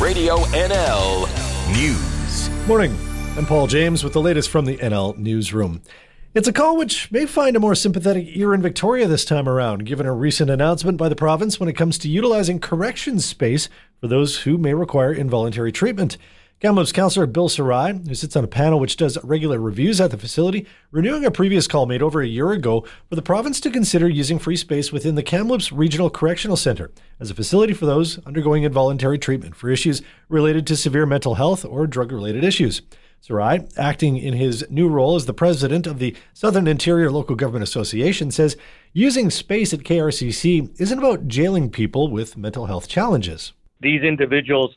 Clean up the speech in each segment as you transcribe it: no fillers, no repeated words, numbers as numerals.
Radio NL News. Morning. I'm Paul James with the latest from the NL Newsroom. It's a call which may find a more sympathetic ear in Victoria this time around, given a recent announcement by the province when it comes to utilizing corrections space for those who may require involuntary treatment. Kamloops Councillor Bill Sarai, who sits on a panel which does regular reviews at the facility, renewing a previous call made over a year ago for the province to consider using free space within the Kamloops Regional Correctional Centre as a facility for those undergoing involuntary treatment for issues related to severe mental health or drug-related issues. Sarai, acting in his new role as the president of the Southern Interior Local Government Association, says using space at KRCC isn't about jailing people with mental health challenges. These individuals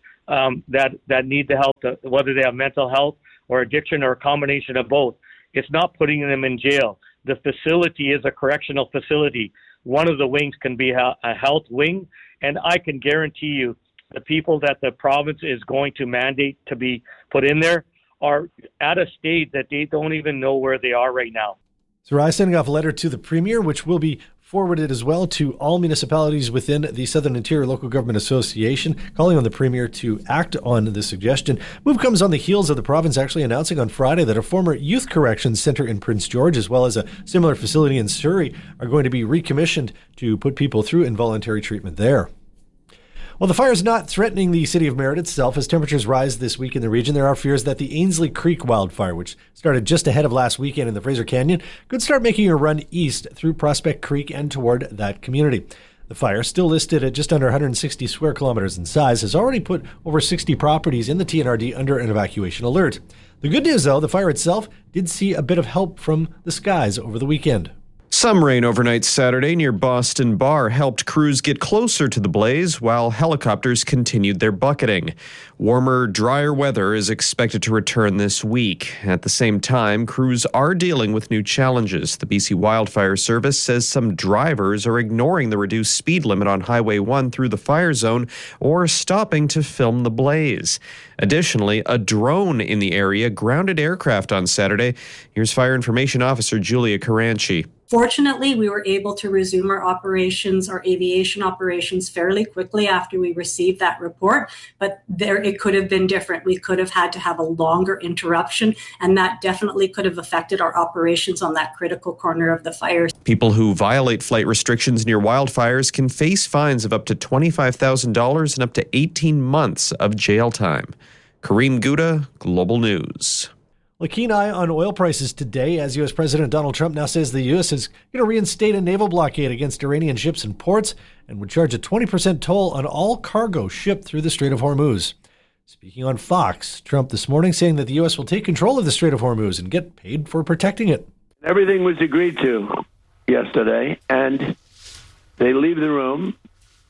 that need the help, whether they have mental health or addiction or a combination of both, it's not putting them in jail. The facility is a correctional facility. One of the wings can be a health wing, and I can guarantee you the people that the province is going to mandate to be put in there are at a stage that they don't even know where they are right now. Sarai sending off a letter to the Premier, which will be forwarded as well to all municipalities within the Southern Interior Local Government Association, calling on the Premier to act on the suggestion. Move comes on the heels of the province actually announcing on Friday that a former youth corrections centre in Prince George, as well as a similar facility in Surrey, are going to be recommissioned to put people through involuntary treatment there. While the fire is not threatening the city of Merritt itself, as temperatures rise this week in the region, there are fears that the Ainslie Creek wildfire, which started just ahead of last weekend in the Fraser Canyon, could start making a run east through Prospect Creek and toward that community. The fire, still listed at just under 160 square kilometers in size, has already put over 60 properties in the TNRD under an evacuation alert. The good news, though, the fire itself did see a bit of help from the skies over the weekend. Some rain overnight Saturday near Boston Bar helped crews get closer to the blaze while helicopters continued their bucketing. Warmer, drier weather is expected to return this week. At the same time, crews are dealing with new challenges. The BC Wildfire Service says some drivers are ignoring the reduced speed limit on Highway 1 through the fire zone or stopping to film the blaze. Additionally, a drone in the area grounded aircraft on Saturday. Here's Fire Information Officer Julia Caranci. Fortunately, we were able to resume our operations, our aviation operations, fairly quickly after we received that report, but it could have been different. We could have had to have a longer interruption, and that definitely could have affected our operations on that critical corner of the fire. People who violate flight restrictions near wildfires can face fines of up to $25,000 and up to 18 months of jail time. Kareem Gouda, Global News. A keen eye on oil prices today as U.S. President Donald Trump now says the U.S. is going to reinstate a naval blockade against Iranian ships and ports and would charge a 20% toll on all cargo shipped through the Strait of Hormuz. Speaking on Fox, Trump this morning saying that the U.S. will take control of the Strait of Hormuz and get paid for protecting it. Everything was agreed to yesterday, and they leave the room,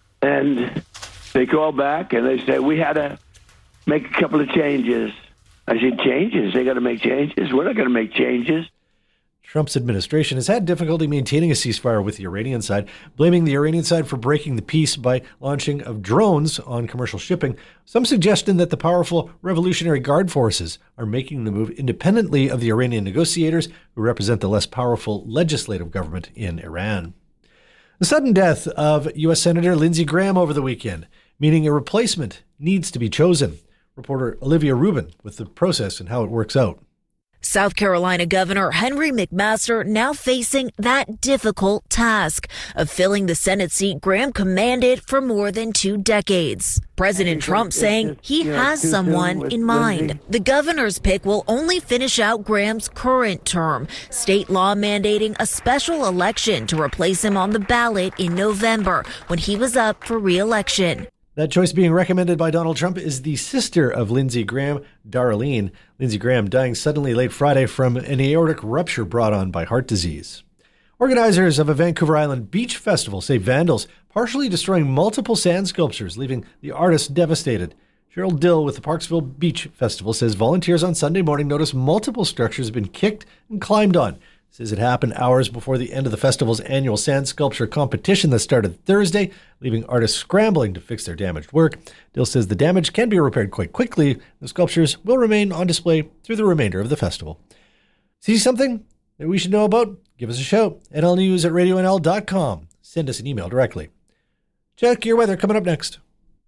and they call back, and they say, we had to make a couple of changes. I said, changes? They got to make changes? We're not going to make changes. Trump's administration has had difficulty maintaining a ceasefire with the Iranian side, blaming the Iranian side for breaking the peace by launching of drones on commercial shipping. Some suggestion that the powerful Revolutionary Guard forces are making the move independently of the Iranian negotiators who represent the less powerful legislative government in Iran. The sudden death of U.S. Senator Lindsey Graham over the weekend, meaning a replacement needs to be chosen. Reporter Olivia Rubin with the process and how it works out. South Carolina Governor Henry McMaster now facing that difficult task of filling the Senate seat Graham commanded for more than 2 decades. President Trump saying he has someone in mind. The governor's pick will only finish out Graham's current term, state law mandating a special election to replace him on the ballot in November when he was up for re-election. That choice being recommended by Donald Trump is the sister of Lindsey Graham, Darlene. Lindsey Graham dying suddenly late Friday from an aortic rupture brought on by heart disease. Organizers of a Vancouver Island beach festival say vandals partially destroying multiple sand sculptures, leaving the artists devastated. Cheryl Dill with the Parksville Beach Festival says volunteers on Sunday morning noticed multiple structures have been kicked and climbed on. Says it happened hours before the end of the festival's annual sand sculpture competition that started Thursday, leaving artists scrambling to fix their damaged work. Dill says the damage can be repaired quite quickly. The sculptures will remain on display through the remainder of the festival. See something that we should know about? Give us a shout. NLnews@radionl.com. Send us an email directly. Check your weather coming up next.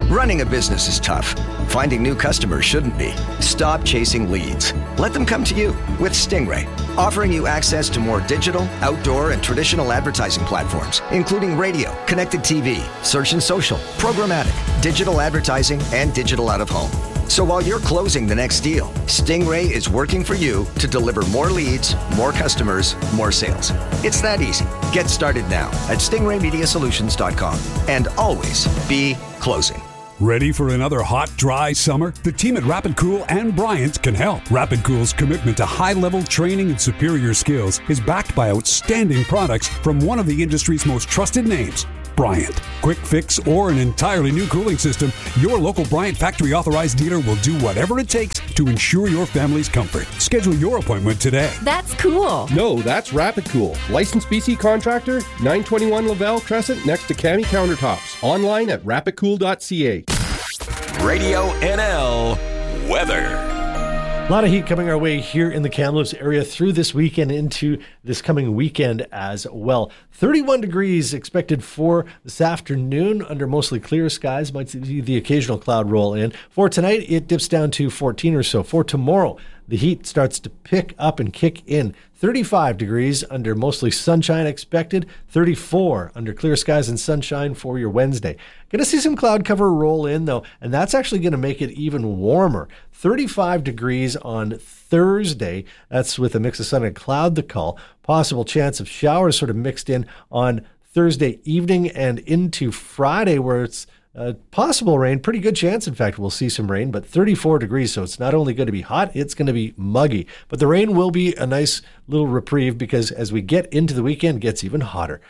Running a business is tough. Finding new customers shouldn't be. Stop chasing leads. Let them come to you with Stingray, offering you access to more digital, outdoor, and traditional advertising platforms, including radio, connected TV, search and social, programmatic, digital advertising, and digital out-of-home. So while you're closing the next deal, Stingray is working for you to deliver more leads, more customers, more sales. It's that easy. Get started now at stingraymediasolutions.com and always be closing. Ready for another hot, dry summer? The team at Rapid Cool and Bryant can help. Rapid Cool's commitment to high-level training and superior skills is backed by outstanding products from one of the industry's most trusted names, Bryant. Quick fix or an entirely new cooling system, your local Bryant factory authorized dealer will do whatever it takes to ensure your family's comfort. Schedule your appointment today. That's cool. No, that's Rapid Cool. Licensed BC contractor, 921 Laval Crescent next to Cami Countertops. Online at rapidcool.ca. Radio NL weather. A lot of heat coming our way here in the Kamloops area through this weekend into this coming weekend as well. 31 degrees expected for this afternoon under mostly clear skies. Might see the occasional cloud roll in. For tonight, it dips down to 14 or so. For tomorrow, the heat starts to pick up and kick in. 35 degrees under mostly sunshine expected. 34 under clear skies and sunshine for your Wednesday. Going to see some cloud cover roll in, though, and that's actually going to make it even warmer. 35 degrees on Thursday. That's with a mix of sun and cloud to call. Possible chance of showers sort of mixed in on Thursday evening and into Friday, where it's possible rain. Pretty good chance, in fact, we'll see some rain, but 34 degrees, so it's not only going to be hot, it's going to be muggy. But the rain will be a nice little reprieve because as we get into the weekend, it gets even hotter.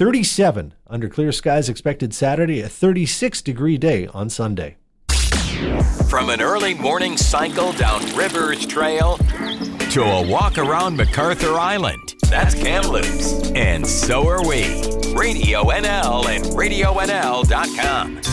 37 under clear skies expected Saturday, a 36-degree day on Sunday. From an early morning cycle down Rivers Trail to a walk around MacArthur Island, that's Kamloops. And so are we. Radio NL and RadioNL.com.